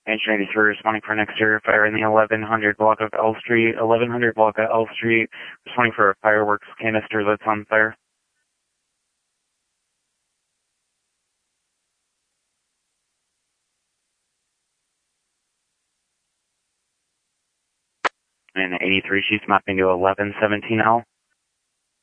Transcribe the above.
Engine 83 responding for an exterior fire in the 1100 block of L Street. 1100 block of L Street, responding for a fireworks canister that's on fire. And 83, she's mapping to 1117L.